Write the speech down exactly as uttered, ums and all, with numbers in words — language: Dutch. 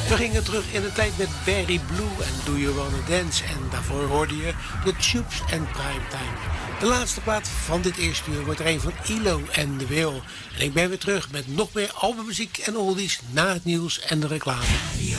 We gingen terug in de tijd met Barry Blue en Do You Wanna Dance. En daarvoor hoorde je de Tubes en Primetime. De laatste plaat van dit eerste uur wordt er een van I L O en De Wil. En ik ben weer terug met nog meer albummuziek en oldies na het nieuws en de reclame.